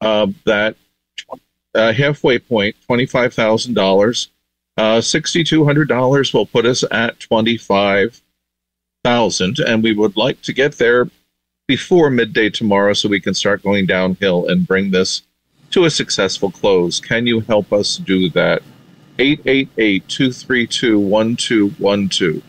that halfway point, $25,000. $6,200 will put us at 25,000, and we would like to get there before midday tomorrow so we can start going downhill and bring this to a successful close. Can you help us do that? 888-232-1212.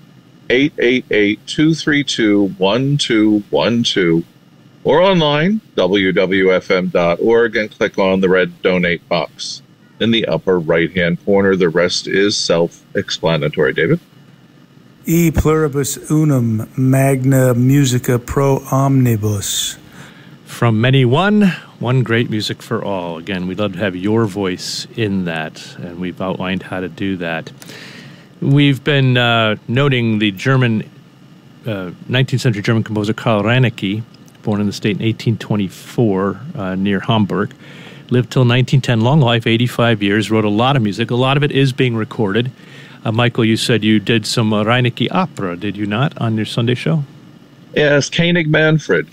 888-232-1212. Or online, wwfm.org, and click on the red donate box in the upper right-hand corner. The rest is self-explanatory. David? E pluribus unum, magna musica pro omnibus. From many one great music for all. Again, we'd love to have your voice in that, and we've outlined how to do that. We've been noting the 19th century German composer Karl Reinecke, born in the state in 1824 near Hamburg. Lived till 1910, long life, 85 years, wrote a lot of music. A lot of it is being recorded. Michael, you said you did some Reinecke opera, did you not, on your Sunday show? Yes, King Manfred.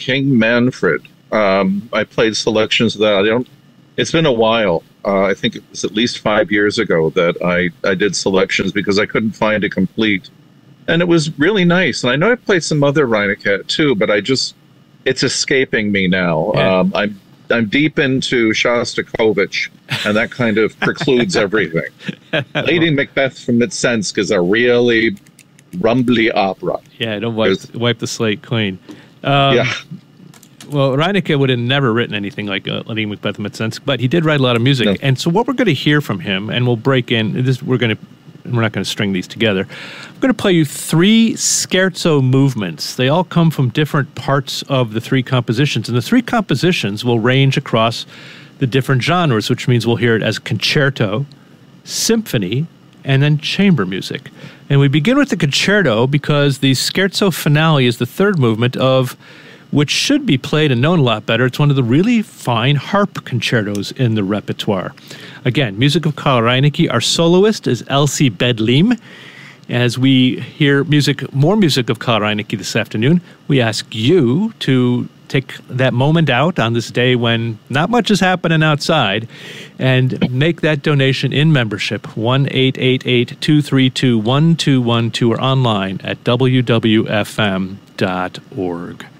I played selections of that. It's been a while. I think it was at least 5 years ago that I did selections because I couldn't find a complete. And it was really nice. And I know I played some other Reinecke too, but it's escaping me now. Yeah. I'm deep into Shostakovich, and that kind of precludes everything. Lady Macbeth from Mtsensk is a really rumbly opera. Yeah, don't wipe the slate clean. Yeah. Well, Reinecke would have never written anything like Lady Macbeth from Mtsensk, but he did write a lot of music. No. And so what we're going to hear from him, and we'll break in, we're not going to string these together. I'm going to play you 3 scherzo movements. They all come from different parts of the 3 compositions, and the 3 compositions will range across the different genres, which means we'll hear it as concerto, symphony, and then chamber music. And we begin with the concerto because the scherzo finale is the 3rd movement of which should be played and known a lot better. It's one of the really fine harp concertos in the repertoire. Again, music of Karl Reinecke. Our soloist is Elsie Bedlim. As we hear more music of Karl Reinecke this afternoon, we ask you to take that moment out on this day when not much is happening outside and make that donation in membership, 1-888-232-1212, or online at wwfm.org.